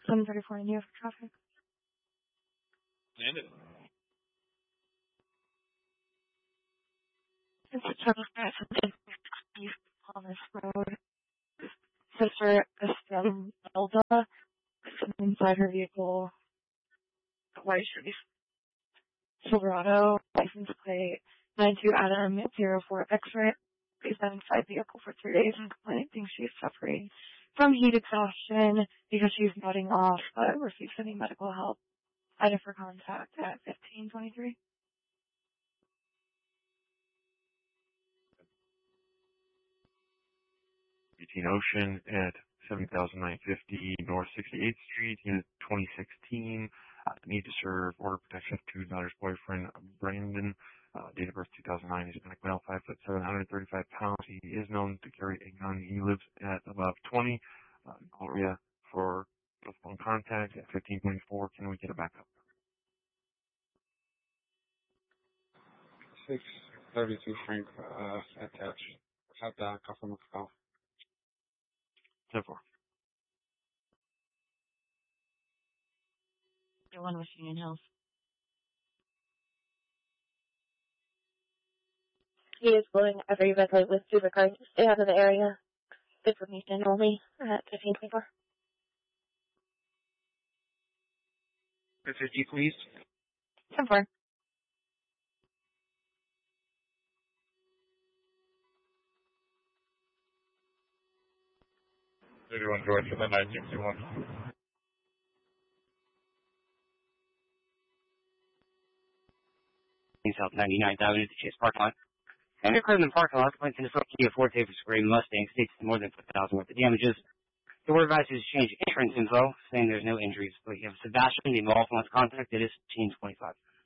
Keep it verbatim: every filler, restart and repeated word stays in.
seven thirty-four in New York for traffic. Landed. It's a trouble east on this road. Sister Esmeralda sitting inside her vehicle. White Chevy Silverado, license plate nine two Adam zero four X-ray. She's been inside the vehicle for three days and complaining she's suffering from heat exhaustion because she's nodding off, but refused any medical help. Item for contact at fifteen twenty-three. eighteen Ocean at seven thousand nine hundred fifty North sixty-eighth Street, Unit twenty sixteen. Uh, need to serve order protection of two daughter's boyfriend, Brandon. Uh, date of birth two thousand nine. Hispanic male, five foot seven, one hundred thirty-five pounds. He is known to carry a gun. He lives at above twenty. Uh, area for telephone contact at fifteen twenty-four. Can we get a backup? six thirty-two Frank, uh, attached. Have backup from the call. ten four. One with Union Hills. He is blowing every red light with Supercard to stay out of the area. Information only at fifteen twenty-four. fifty, please. ten four. thirty-one George for the nine sixty-one. South ninety-ninth Avenue to Chase Park Lot. And occurred in the parking lot, complaints in the Kia Forte for spraying Mustang, states more than five thousand worth of damages. The word advice is to change insurance info, saying there's no injuries. But you have Sebastian, the involved wants contact, it is fifteen twenty-five.